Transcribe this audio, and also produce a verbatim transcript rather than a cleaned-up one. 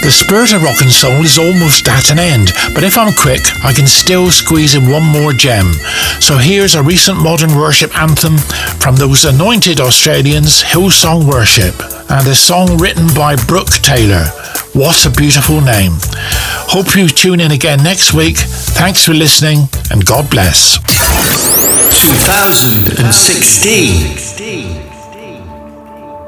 The spirit of rock and soul is almost at an end, but if I'm quick, I can still squeeze in one more gem. So here's a recent modern worship anthem from those anointed Australians, Hillsong Worship, and a song written by Brooke Taylor. What a beautiful name. Hope you tune in again next week. Thanks for listening, and God bless. twenty sixteen